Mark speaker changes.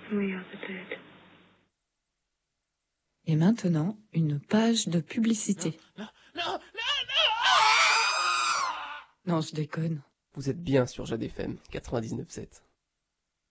Speaker 1: Oui, peut-être.
Speaker 2: Et maintenant, une page de publicité.
Speaker 3: Non.
Speaker 2: Non, je déconne.
Speaker 3: Vous êtes bien sur Jade FM 99.7.